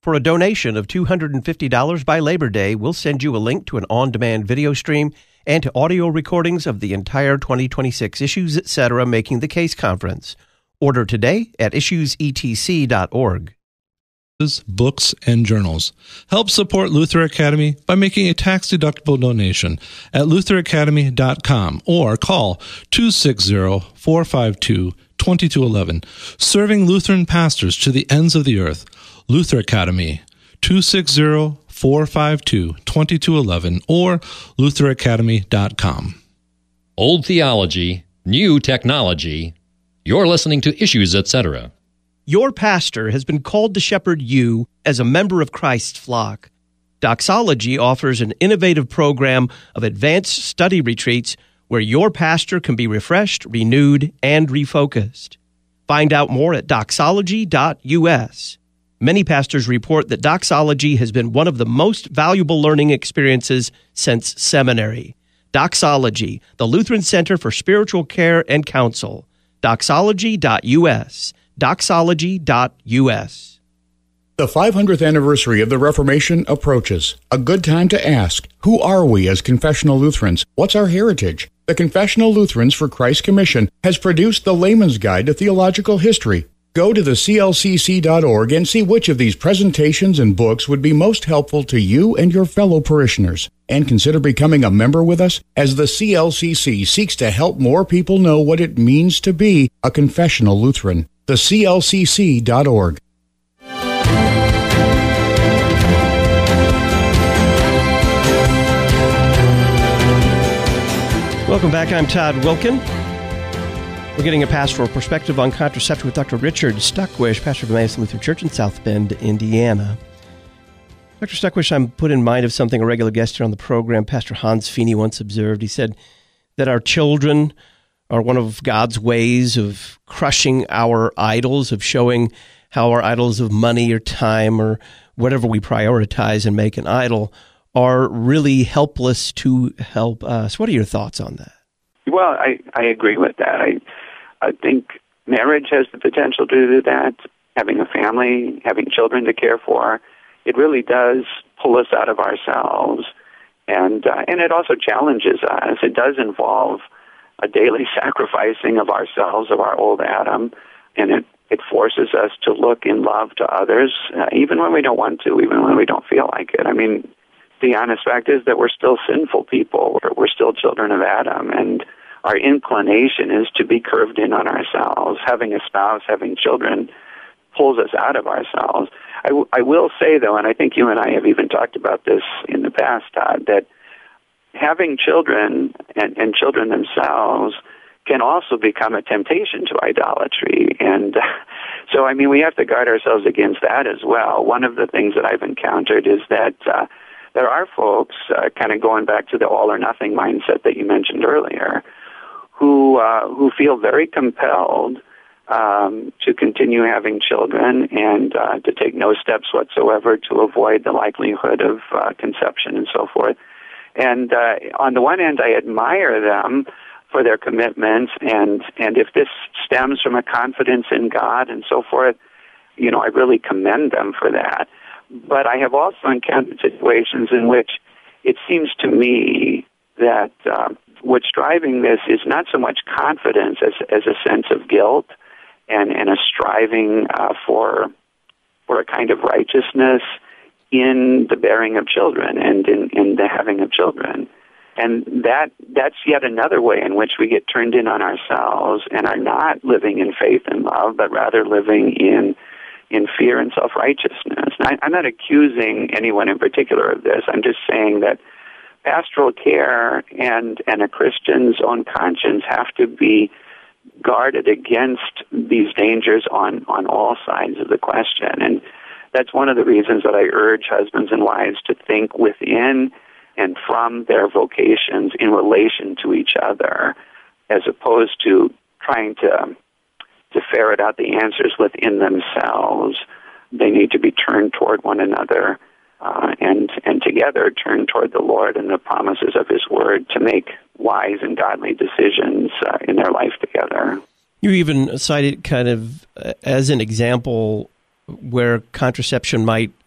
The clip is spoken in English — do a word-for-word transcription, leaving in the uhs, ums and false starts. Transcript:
For a donation of two hundred fifty dollars by Labor Day, we'll send you a link to an on-demand video stream and to audio recordings of the entire twenty twenty-six Issues Etc. Making the Case Conference. Order today at issues e t c dot org. Books, and journals. Help support Luther Academy by making a tax-deductible donation at luther academy dot com or call two six zero, four five two, two two one one. Serving Lutheran pastors to the ends of the earth. Luther Academy, two six zero, four five two, two two one one or luther academy dot com. Old theology, new technology. You're listening to Issues Etc. Your pastor has been called to shepherd you as a member of Christ's flock. Doxology offers an innovative program of advanced study retreats where your pastor can be refreshed, renewed, and refocused. Find out more at doxology dot u s. Many pastors report that doxology has been one of the most valuable learning experiences since seminary. Doxology, the Lutheran Center for Spiritual Care and Counsel. doxology dot u s. doxology dot u s. The five hundredth anniversary of the Reformation approaches. A good time to ask, who are we as confessional Lutherans? What's our heritage? The Confessional Lutherans for Christ Commission has produced the Layman's Guide to Theological History. Go to the c l c c dot org and see which of these presentations and books would be most helpful to you and your fellow parishioners. And consider becoming a member with us as the C L C C seeks to help more people know what it means to be a confessional Lutheran. the c l c c dot org. Welcome back. I'm Todd Wilkin. We're getting a pastoral perspective on contraception with Doctor Richard Stuckwish, pastor of Emmaus Lutheran Church in South Bend, Indiana. Doctor Stuckwish, I'm put in mind of something a regular guest here on the program, Pastor Hans Feeney, once observed. He said that our children are one of God's ways of crushing our idols, of showing how our idols of money or time or whatever we prioritize and make an idol are really helpless to help us. What are your thoughts on that? Well, I, I agree with that. I I think marriage has the potential to do that. Having a family, having children to care for, it really does pull us out of ourselves. And, uh, and it also challenges us. It does involve a daily sacrificing of ourselves, of our old Adam, and it, it forces us to look in love to others, uh, even when we don't want to, even when we don't feel like it. I mean, the honest fact is that we're still sinful people. We're, we're still children of Adam, and our inclination is to be curved in on ourselves. Having a spouse, having children, pulls us out of ourselves. I, w- I will say, though, and I think you and I have even talked about this in the past, Todd, that having children and, and children themselves can also become a temptation to idolatry. And uh, so, I mean, we have to guard ourselves against that as well. One of the things that I've encountered is that uh, there are folks, uh, kind of going back to the all-or-nothing mindset that you mentioned earlier, who uh, who feel very compelled um, to continue having children and uh, to take no steps whatsoever to avoid the likelihood of uh, conception and so forth. And uh, on the one hand, I admire them for their commitment, and, and if this stems from a confidence in God and so forth, you know, I really commend them for that. But I have also encountered situations in which it seems to me that uh, what's driving this is not so much confidence as, as a sense of guilt and, and a striving uh, for for a kind of righteousness in the bearing of children and in, in the having of children. And that that's yet another way in which we get turned in on ourselves and are not living in faith and love, but rather living in in fear and self-righteousness. And I, I'm not accusing anyone in particular of this. I'm just saying that pastoral care and, and a Christian's own conscience have to be guarded against these dangers on, on all sides of the question. And that's one of the reasons that I urge husbands and wives to think within and from their vocations in relation to each other, as opposed to trying to to ferret out the answers within themselves. They need to be turned toward one another uh, and and together turn toward the Lord and the promises of His Word to make wise and godly decisions uh, in their life together. You even cited kind of uh, as an example where contraception might